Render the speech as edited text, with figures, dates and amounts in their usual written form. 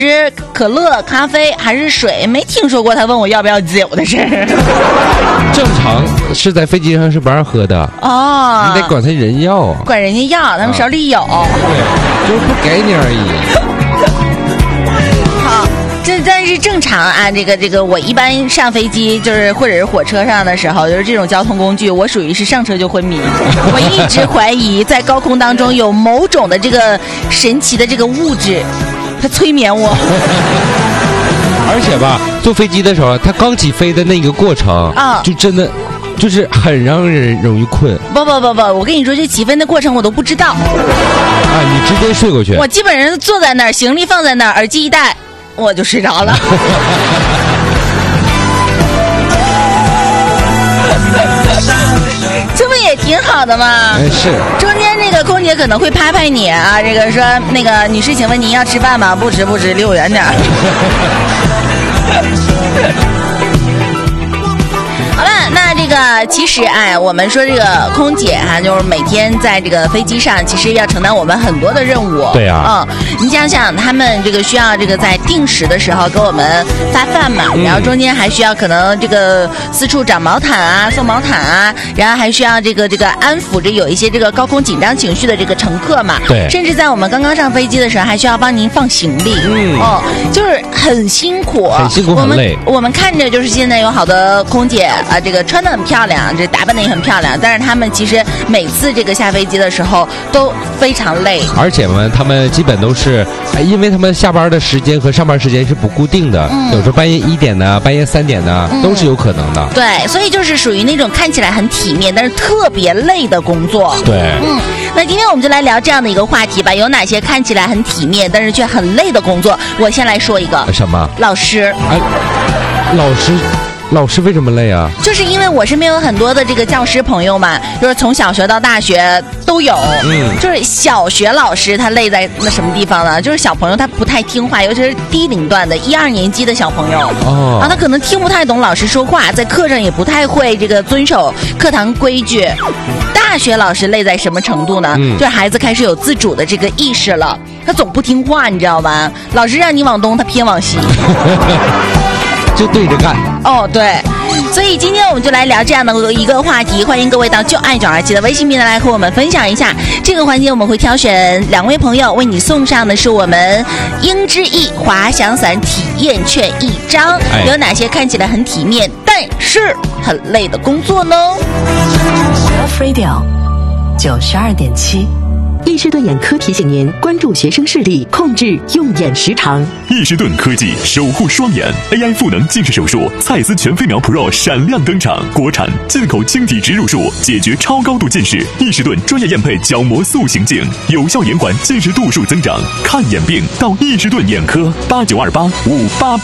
是可乐、咖啡还是水？没听说过他问我要不要酒的事儿。 正常是在飞机上是不让喝的哦， 你得管他人要啊， 管人家要，他们手里有。 对，就是不给你而已。 好，这但是正常啊，这个我一般上飞机就是或者是火车上的时候，就是这种交通工具，我属于是上车就昏迷。我一直怀疑在高空当中有某种的这个神奇的这个物质，它催眠我。 而且吧，坐飞机的时候，它刚起飞的那个过程啊，就真的就是很让人容易困。 不，我跟你说，这起飞的过程我都不知道。啊， 你直接睡过去？ 我基本上坐在那儿，行李放在那儿，耳机一戴，我就睡着了。这不也挺好的吗？ 是。 中间这个空姐可能会拍拍你啊，这个说那个女士，请问您要吃饭吗？不吃，离我远点。好了，那这个其实我们说这个空姐就是每天在这个飞机上，其实要承担我们很多的任务。 对啊， 你想想，他们这个需要这个在定时的时候给我们发饭嘛，然后中间还需要可能这个四处找毛毯啊、送毛毯啊，然后还需要这个安抚着有一些这个高空紧张情绪的这个乘客嘛。 对， 甚至在我们刚刚上飞机的时候，还需要帮您放行李。就是很辛苦， 很累。 我们看着就是现在有好多空姐这个穿得很漂亮，这打扮得也很漂亮，但是他们其实每次这个下飞机的时候都非常累， 而且嘛，他们基本都是因为他们下班的时间和上班时间是不固定的，有时候半夜1点的、半夜3点的都是有可能的。 对，所以就是属于那种看起来很体面，但是特别累的工作。 对， 那今天我们就来聊这样的一个话题吧，有哪些看起来很体面，但是却很累的工作？我先来说一个。 什么？ 老师。 老师为什么累啊？ 就是因为我身边有很多的这个教师朋友嘛，就是从小学到大学都有。就是小学老师他累在那什么地方呢？就是小朋友他不太听话，尤其是低龄段的1、2年级的小朋友。他可能听不太懂老师说话，在课上也不太会这个遵守课堂规矩。大学老师累在什么程度呢？就是孩子开始有自主的这个意识了，他总不听话，你知道吧？老师让你往东，他偏往西。 就对着干。 对，所以今天我们就来聊这样的一个话题，欢迎各位到就爱927的微信平台来和我们分享一下。这个环节我们会挑选2位朋友为你送上的是我们英之翼滑翔伞体验券1张。有哪些看起来很体面但是很累的工作呢？ Radio 92.7。 易士顿眼科提醒您关注学生视力，控制用眼时长。 易士顿科技守护双眼 AI 赋能近视手术，蔡司全飞秒 Pro 闪亮登场，国产进口晶体植入术，解决超高度近视。易士顿专业验配角膜塑形镜，有效延缓近视度数增长。看眼病到易士顿眼科，892858。